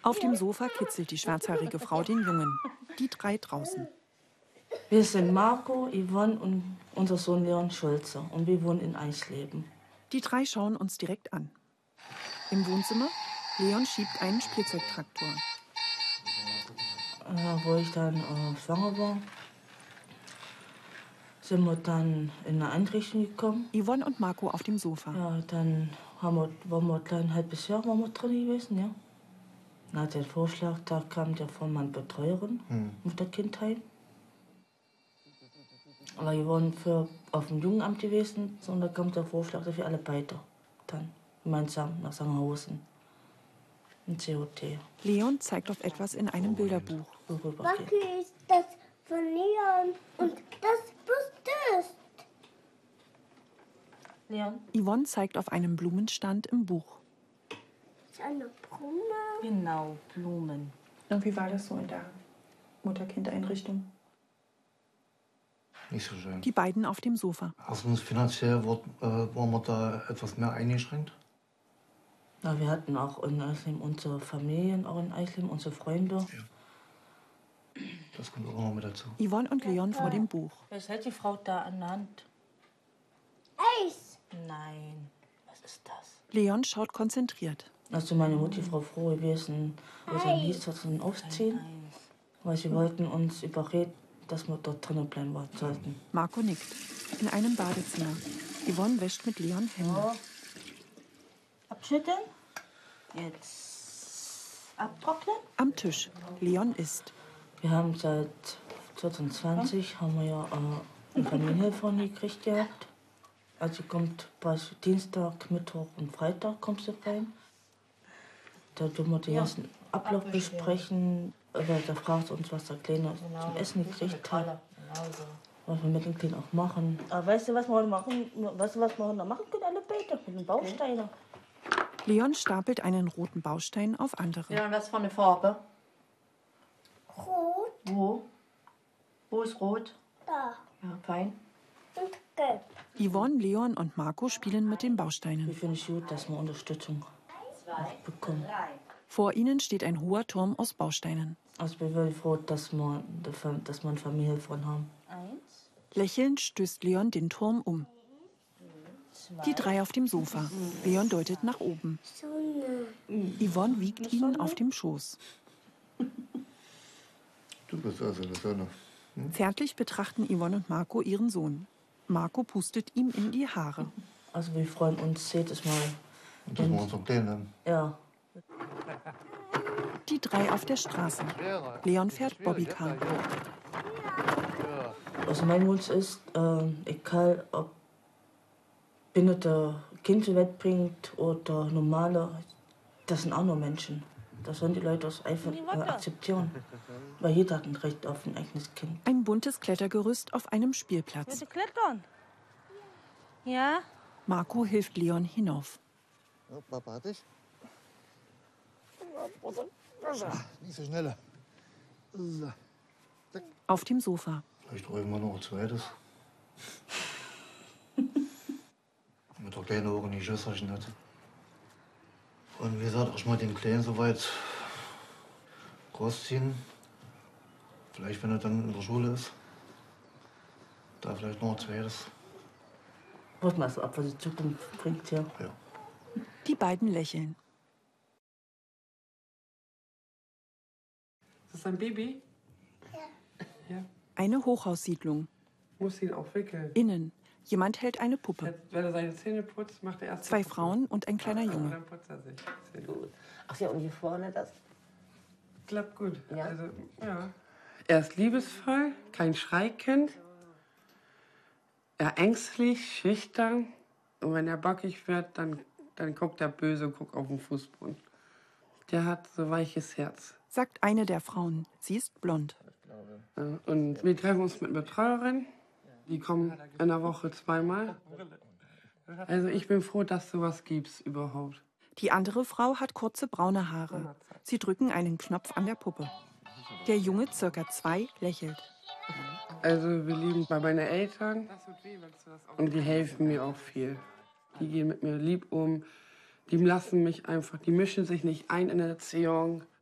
Auf dem Sofa kitzelt die schwarzhaarige Frau den Jungen. Die drei draußen. Wir sind Marco, Yvonne und unser Sohn Leon Schulze. Und wir wohnen in Eisleben. Die drei schauen uns direkt an. Im Wohnzimmer, Leon schiebt einen Spielzeugtraktor. Wo ich dann schwanger war, sind wir dann in eine Einrichtung gekommen. Yvonne und Marco auf dem Sofa. Ja, dann waren wir ein halbes Jahr drin gewesen, ja. Dann hat der Vorschlag, da kam der von meiner Betreuerin mit der Kindheit. Aber wir waren auf dem Jugendamt gewesen und da kam der Vorschlag, dass wir alle beide dann gemeinsam nach Sangerhausen in COT. Leon zeigt auf etwas in einem Bilderbuch. Was ist das von Leon und das ist? Leon? Yvonne zeigt auf einem Blumenstand im Buch. Ist eine Blume? Genau, Blumen. Und wie war das so in der Mutter-Kind-Einrichtung? Nicht so schön. Die beiden auf dem Sofa. Erstens finanziell waren wir da etwas mehr eingeschränkt. Na, wir hatten auch in Eisleben unsere Familien, auch in Eisleben unsere Freunde. Ja. Das kommt auch noch mit dazu. Yvonne und Leon vor dem Buch. Was hält die Frau da an der Hand? Eis. Nein, was ist das? Leon schaut konzentriert. Also meine Mutter, die Frau froh gewesen, wo sie hieß, dass sie aufziehen. Weil sie wollten uns überreden, dass wir dort drinnen bleiben sollten. Marco nickt. In einem Badezimmer. Yvonne wäscht mit Leon Hände. So. Abschütteln. Jetzt abtrocknen. Am Tisch. Leon isst. Wir haben seit 2020 haben wir ja eine Familienhilfe gekriegt gehabt. Also kommt bei Dienstag, Mittwoch und Freitag kommst du rein. Da tun wir den ganzen Ablauf besprechen. Da fragt sie uns, was der Kleine zum Essen gekriegt hat. Was wir mit dem Kind auch machen. Aber weißt du, was wir heute machen? Weißt du, was wir heute machen können? Alle Beete mit den Bausteinen. Leon stapelt einen roten Baustein auf andere. Ja, und was für eine Farbe? Rot. Wo? Wo ist rot? Da. Ja, fein. Und gelb. Yvonne, Leon und Marco spielen mit den Bausteinen. Ich finde es gut, dass wir Unterstützung bekommen. Vor ihnen steht ein hoher Turm aus Bausteinen. Also ich bin wirklich froh, dass wir eine Familie von haben. Lächelnd stößt Leon den Turm um. Die drei auf dem Sofa. Leon deutet nach oben. Sonne. Yvonne wiegt ihn auf dem Schoß. Du bist also eine Sonne. Zärtlich betrachten Yvonne und Marco ihren Sohn. Marco pustet ihm in die Haare. Also wir freuen uns jedes Mal. Und dass wir uns noch kennen. Ja. Die drei auf der Straße. Leon fährt Bobbycar. Also mein Wunsch ist, egal ob behinderte Kind zur Welt bringt oder normale, das sind auch nur Menschen. Das sollen die Leute das einfach akzeptieren. Weil jeder hat ein Recht auf ein eigenes Kind. Ein buntes Klettergerüst auf einem Spielplatz. Bitte klettern. Ja? Marco hilft Leon hinauf. Ja, Papa hat dich. Nicht so schnell. So. Auf dem Sofa. Vielleicht auch irgendwann noch ein zweites. Mit der kleinen Augen die Schüsserchen hat. Und wie gesagt, erst mal den Kleinen soweit großziehen. Vielleicht, wenn er dann in der Schule ist. Da vielleicht noch ein zweites. Warte mal so ab, was die Zukunft bringt, ja. Ja. Die beiden lächeln. Ist das ein Baby? Ja. Eine Hochhaussiedlung. Muss ihn auch wickeln. Innen. Jemand hält eine Puppe. Wenn er seine Zähne putzt, macht er erst. Zwei Frauen und ein kleiner Und Junge. dann putzt er sich. Sehr gut. Ach ja, und hier vorne das? Klappt gut. Ja? Also, ja. Er ist liebevoll, kein Schreikind. Er ängstlich, schüchtern. Und wenn er bockig wird, dann guckt er böse und guckt auf den Fußboden. Der hat so weiches Herz. Sagt eine der Frauen. Sie ist blond. Ja, und wir treffen uns mit Betreuerin. Die kommen in der Woche 2-mal. Also ich bin froh, dass es sowas gibt überhaupt. Die andere Frau hat kurze braune Haare. Sie drücken einen Knopf an der Puppe. Der Junge, circa 2, lächelt. Also wir leben bei meinen Eltern und die helfen mir auch viel. Die gehen mit mir lieb um, die lassen mich einfach, die mischen sich nicht ein in der Erziehung.